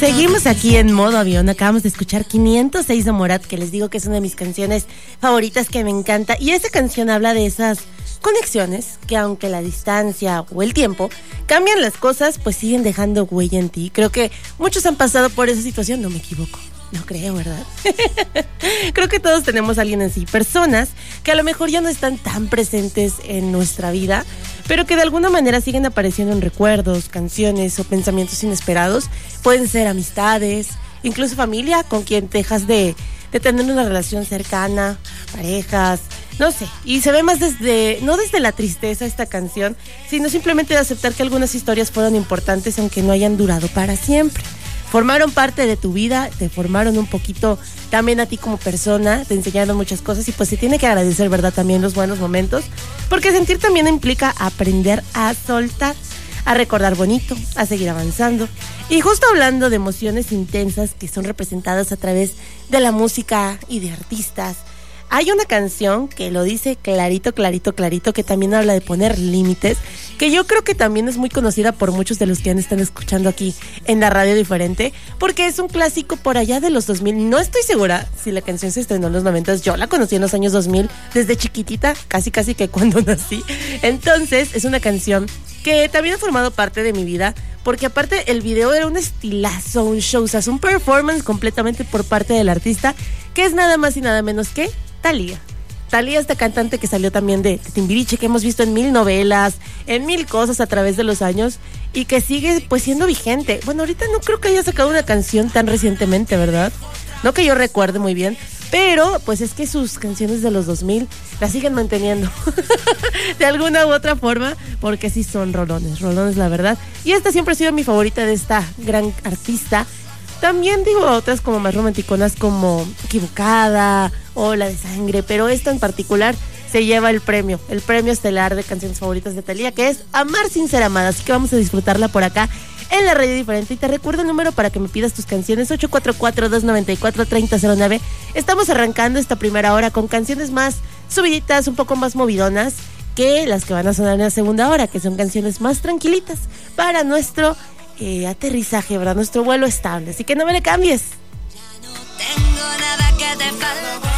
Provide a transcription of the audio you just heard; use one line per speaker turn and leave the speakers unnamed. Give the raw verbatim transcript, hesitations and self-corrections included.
Seguimos aquí en modo avión. Acabamos de escuchar quinientos seis de Morat, que les digo que es una de mis canciones favoritas, que me encanta. Y esa canción habla de esas conexiones que, aunque la distancia o el tiempo cambian las cosas, pues siguen dejando huella en ti. Creo que muchos han pasado por esa situación, no me equivoco. No creo, ¿verdad? Creo que todos tenemos a alguien así. Personas que a lo mejor ya no están tan presentes en nuestra vida, pero que de alguna manera siguen apareciendo en recuerdos, canciones o pensamientos inesperados. Pueden ser amistades, incluso familia con quien dejas de, de tener una relación cercana, parejas, no sé. Y se ve más desde, no desde la tristeza esta canción, sino simplemente de aceptar que algunas historias fueron importantes aunque no hayan durado para siempre. Formaron parte de tu vida, te formaron un poquito también a ti como persona, te enseñaron muchas cosas y pues se tiene que agradecer, ¿verdad? También los buenos momentos, porque sentir también implica aprender a soltar, a recordar bonito, a seguir avanzando. Y justo hablando de emociones intensas que son representadas a través de la música y de artistas, hay una canción que lo dice clarito, clarito, clarito, que también habla de poner límites, que yo creo que también es muy conocida por muchos de los que han estado escuchando aquí en la radio diferente, porque es un clásico por allá de los dos mil. No estoy segura si la canción se estrenó en los noventas, yo la conocí en los años dos mil, desde chiquitita, casi casi que cuando nací. Entonces es una canción que también ha formado parte de mi vida, porque aparte el video era un estilazo, un show, o sea, es un performance completamente por parte del artista, que es nada más y nada menos que Thalía. Thalía, esta cantante que salió también de, de Timbiriche, que hemos visto en mil novelas, en mil cosas a través de los años, y que sigue pues siendo vigente. Bueno, ahorita no creo que haya sacado una canción tan recientemente, ¿verdad? No que yo recuerde muy bien, pero pues es que sus canciones de los dos mil las siguen manteniendo de alguna u otra forma, porque sí son rolones, rolones la verdad. Y esta siempre ha sido mi favorita de esta gran artista. También digo otras como más romanticonas como Equivocada o La de Sangre, pero esta en particular se lleva el premio, el premio estelar de canciones favoritas de Thalía, que es Amar sin ser amada. Así que vamos a disfrutarla por acá en la radio diferente. Y te recuerdo el número para que me pidas tus canciones, ocho cuatro cuatro, dos nueve cuatro, tres cero cero nueve. Estamos arrancando esta primera hora con canciones más subiditas, un poco más movidonas que las que van a sonar en la segunda hora, que son canciones más tranquilitas para nuestro Eh, aterrizaje, ¿verdad? Nuestro vuelo estable. Así que no me le cambies.
Ya no tengo nada que te falta.